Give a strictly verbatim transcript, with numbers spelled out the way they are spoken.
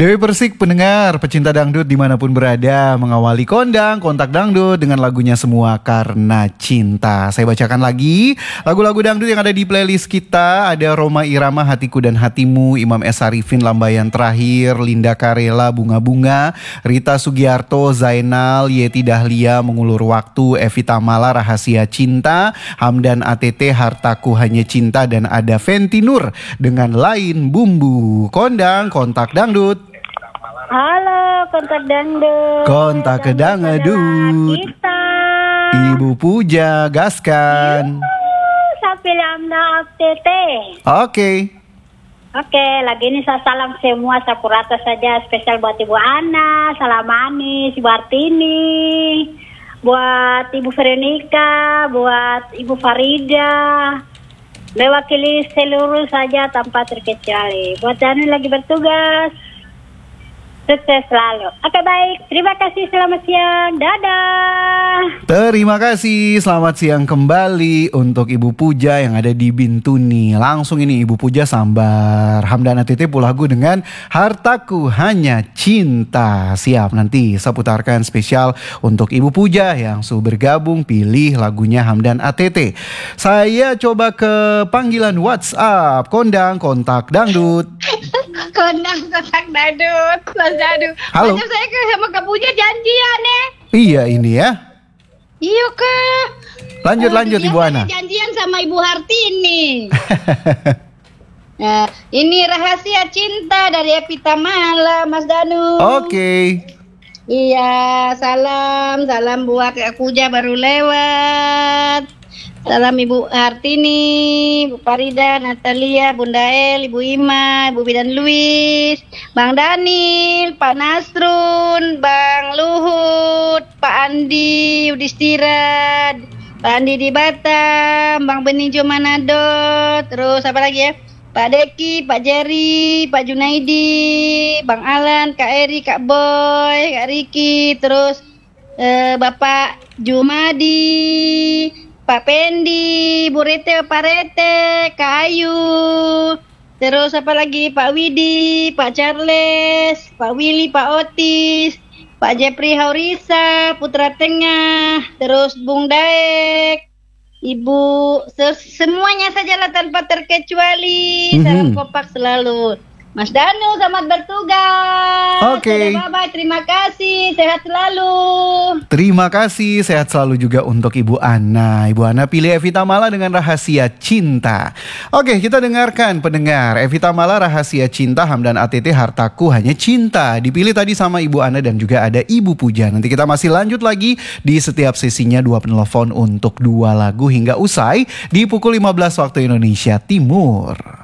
Dewi Persik, pendengar, pecinta dangdut dimanapun berada, mengawali kondang, kontak dangdut dengan lagunya Semua Karena Cinta. Saya bacakan lagi lagu-lagu dangdut yang ada di playlist kita. Ada Rhoma Irama, Hatiku dan Hatimu, Imam S. Arifin, Lambayan Terakhir, Linda Karela, Bunga-Bunga, Rita Sugiarto, Zainal, Yeti Dahlia, Mengulur Waktu, Evita Mala, Rahasia Cinta, Hamdan A T T, Hartaku Hanya Cinta, dan ada Fenty Nur dengan Lain Bumbu. Kondang, kontak dangdut. Halo, kontak dangdut. Kontak ke dangdut. Kita. Ibu Puja, gaskan. Yuh, sampai lambda A T T. Oke. Oke, lagi ini saya salam semua Sapurata saja, spesial buat Ibu Ana, salam manis, Ibu Artini, buat Ibu Veronica, buat Ibu Farida, mewakili seluruh saja tanpa terkecuali. Buat Danu lagi bertugas. Sukses selalu. Oke, baik. Terima kasih. Selamat siang. Dadah. Terima kasih. Selamat siang kembali untuk Ibu Puja yang ada di Bintuni. Langsung ini Ibu Puja sambar Hamdan A T T Pulagu dengan Hartaku Hanya Cinta. Siap, nanti saya putarkan spesial untuk Ibu Puja yang sudah bergabung pilih lagunya Hamdan A T T. Saya coba ke panggilan WhatsApp. Kondang, kontak dangdut. Kondang kontak dangdut, Mas Dadu. Halo. Macam saya ke sama Kak Puja janjian eh. Iya ini ya. Iya ke. Lanjut Uh, lanjut dia Ibu Ana. Janjian sama Ibu Hartini. Nah, ini Rahasia Cinta dari Evita Mala, Mas Danu. Oke. Iya, salam, salam buat Kak Puja baru lewat. Salam Ibu Hartini, Bu Farida, Natalia, Bunda El, Ibu Ima, Ibu Bidan Luis, Bang Danil, Pak Nasrun, Bang Luhut, Pak Andi Yudhistira, Pak Andi di Batam, Bang Benijo Manado, terus apa lagi ya? Pak Deki, Pak Jerry, Pak Junaidi, Bang Alan, Kak Eri, Kak Boy, Kak Riki, terus eh, Bapak Jumadi, Pak Pendi, Bu Rete, Pak Rete, Kak Ayu, terus apa lagi, Pak Widi, Pak Charles, Pak Willy, Pak Otis, Pak Jepri Haurisa, Putra Tengah, terus Bung Daek, Ibu, se- semuanya sajalah tanpa terkecuali. Mhm. Salam kompak selalu. Mas Danu, selamat bertugas. Oke. Bye-bye, terima kasih, sehat selalu. Terima kasih, sehat selalu juga untuk Ibu Ana. Ibu Ana pilih Evita Mala dengan Rahasia Cinta. Oke, kita dengarkan pendengar. Evita Mala, Rahasia Cinta, Hamdan A T T, Hartaku Hanya Cinta. Dipilih tadi sama Ibu Ana dan juga ada Ibu Puja. Nanti kita masih lanjut lagi di setiap sesinya dua penelpon untuk dua lagu hingga usai di pukul lima belas waktu Indonesia Timur.